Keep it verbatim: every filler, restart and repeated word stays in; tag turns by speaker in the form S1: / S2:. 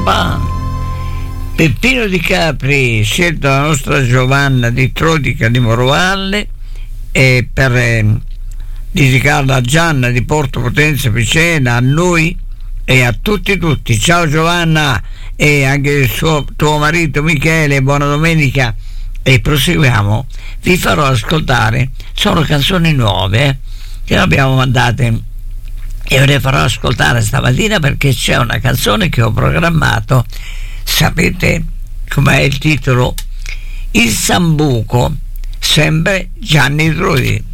S1: Chopin. Peppino Di Capri, scelto dalla nostra Giovanna di Trodica di Morovalle, e per eh, dedicarla a Gianna di Porto Potenza Picena, a noi e a tutti tutti. Ciao Giovanna, e anche il suo tuo marito Michele, buona domenica. E proseguiamo, vi farò ascoltare, sono canzoni nuove eh, che abbiamo mandate, e ve le farò ascoltare stamattina perché c'è una canzone che ho programmato. Sapete com'è il titolo? Il Sambuco, sempre Gianni Trudi.